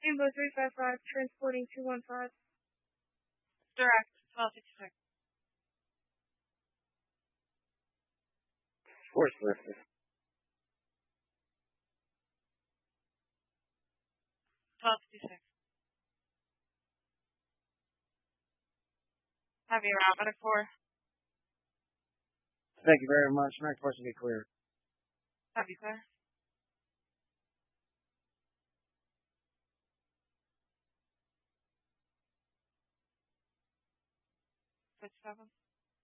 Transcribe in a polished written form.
Rainbow 355, transporting 215. Direct, 1266. Force listed. 1266. Heavy route, medic 4. Thank you very much. Medic force will be clear. Heavy clear. 6-7.